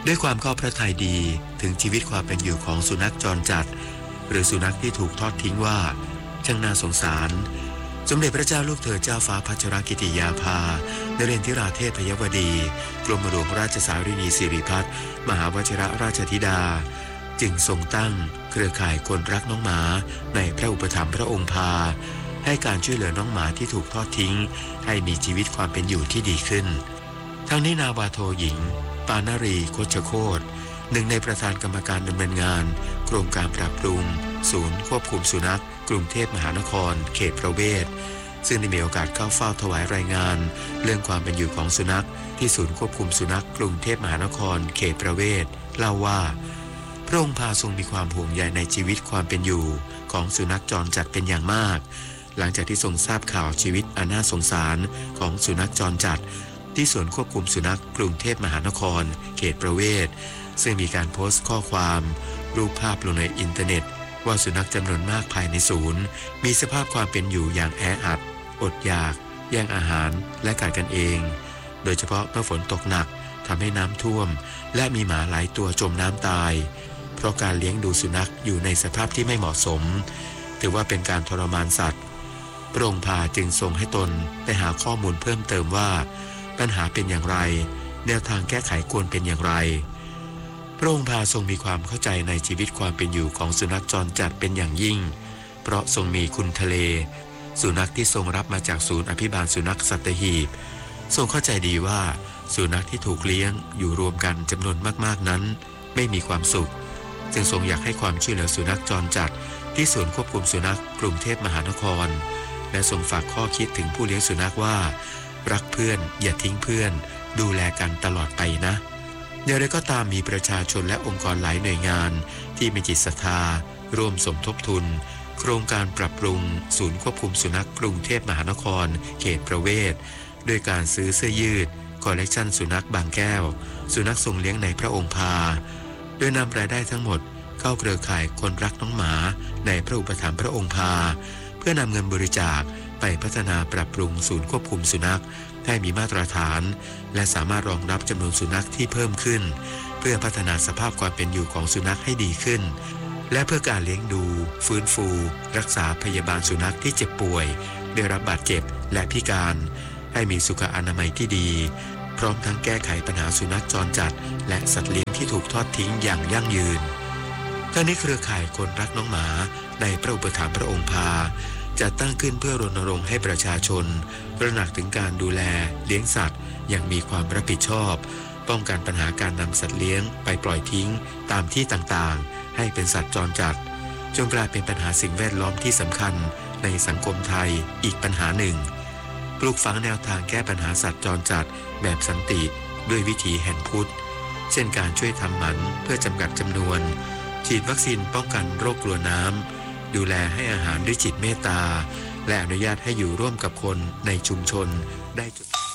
ด้วยความเข้าพระทัยดีถึงชีวิตความเป็นอยู่ของสุนัขจรจัดหรือสุนัขที่ถูกทอดทิ้งว่าช่างน่าสงสารสมเด็จพระเจ้าลูกเธอเจ้าฟ้าพัชรกิติยาภานเรนทิราเทพยวดีกรมหลวงราชสารินีสิริพัฒน์มหาวชิรราชธิดาจึงทรงตั้งเครือข่ายคนรักน้องหมาในพระอุปถัมภ์พระองค์พาให้การช่วยเหลือน้องหมาที่ถูกทอดทิ้งให้มีชีวิตความเป็นอยู่ที่ดีขึ้นทั้งนี้นาวาโทหญิงปานารีโคชโคตหนึ่งในประธานกรรมการดำเนินงานโครงการปรับปรุงศูนย์ควบคุมสุนัขกรุงเทพมหานครเขตประเวศซึ่งได้มีโอกาสเข้าเฝ้าถวายรายงานเรื่องความเป็นอยู่ของสุนัขที่ศูนย์ควบคุมสุนัขกรุงเทพมหานครเขตประเวศเล่าว่าพระองค์พาทรงมีความห่วงใยในชีวิตความเป็นอยู่ของสุนัขจรจัดเป็นอย่างมากหลังจากที่ทรงทราบข่าวชีวิตอันน่าสงสารของสุนัขจรจัดที่ศูนย์ควบคุมสุนัขกรุงเทพมหานครเขตประเวศซึ่งมีการโพสต์ข้อความรูปภาพลงในอินเทอร์เน็ตว่าสุนัขจำนวนมากภายในศูนย์มีสภาพความเป็นอยู่อย่างแออัดอดอยากแย่งอาหารและกัดกันเองโดยเฉพาะเมื่อฝนตกหนักทำให้น้ำท่วมและมีหมาหลายตัวจมน้ำตายเพราะการเลี้ยงดูสุนัขอยู่ในสภาพที่ไม่เหมาะสมถือว่าเป็นการทรมานสัตว์พระองค์พาจึงทรงให้ตนไปหาข้อมูลเพิ่มเติมว่าปัญหาเป็นอย่างไรแนวทางแก้ไขควรเป็นอย่างไรพระองค์พาทรงมีความเข้าใจในชีวิตความเป็นอยู่ของสุนัขจรจัดเป็นอย่างยิ่งเพราะทรงมีคุณทะเลสุนัขที่ทรงรับมาจากศูนย์อภิบาลสุนัขสัตหีบทรงเข้าใจดีว่าสุนัขที่ถูกเลี้ยงอยู่รวมกันจำนวนมากๆนั้นไม่มีความสุขจึงทรงอยากให้ความช่วยเหลือสุนัขจรจัดที่ศูนย์ควบคุมสุนัขกรุงเทพมหานครและทรงฝากข้อคิดถึงผู้เลี้ยงสุนัขว่ารักเพื่อนอย่าทิ้งเพื่อนดูแลกันตลอดไปนะอย่างไรก็ตามมีประชาชนและองค์กรหลายหน่วยงานที่มีจิตศรัทธาร่วมสมทบทุนโครงการปรับปรุงศูนย์ควบคุมสุนัขกรุงเทพมหานครเขตประเวศด้วยการซื้อเสื้อยืดคอลเลกชันสุนัขบางแก้วสุนัขทรงเลี้ยงในพระองค์พาโดยนำรายได้ทั้งหมดเข้าเครือข่ายคนรักน้องหมาในพระอุปถัมภ์พระองค์พาเพื่อนำเงินบริจาคไปพัฒนาปรับปรุงศูนย์ควบคุมสุนัขให้มีมาตรฐานและสามารถรองรับจำนวนสุนัขที่เพิ่มขึ้นเพื่อพัฒนาสภาพความเป็นอยู่ของสุนัขให้ดีขึ้นและเพื่อการเลี้ยงดูฟื้นฟูรักษาพยาบาลสุนัขที่เจ็บป่วยได้รับบาดเจ็บและพิการให้มีสุขอนามัยที่ดีพร้อมทั้งแก้ไขปัญหาสุนัขจรจัดและสัตว์เลี้ยงที่ถูกทอดทิ้งอย่างยั่งยืนทั้งนี้เครือข่ายคนรักน้องหมาในพระอุปถัมภ์พระองค์พาจัดตั้งขึ้นเพื่อรณรงค์ให้ประชาชนตระหนักถึงการดูแลเลี้ยงสัตว์อย่างมีความรับผิดชอบป้องกันปัญหาการนำสัตว์เลี้ยงไปปล่อยทิ้งตามที่ต่างๆให้เป็นสัตว์จรจัดจนกลายเป็นปัญหาสิ่งแวดล้อมที่สำคัญในสังคมไทยอีกปัญหาหนึ่งปลูกฝังแนวทางแก้ปัญหาสัตว์จรจัดแบบสันติด้วยวิถีแห่งพุทธเช่นการช่วยทำหมันเพื่อจำกัดจำนวนฉีดวัคซีนป้องกันโรคกลัวน้ำดูแลให้อาหารด้วยจิตเมตตาและอนุญาตให้อยู่ร่วมกับคนในชุมชนได้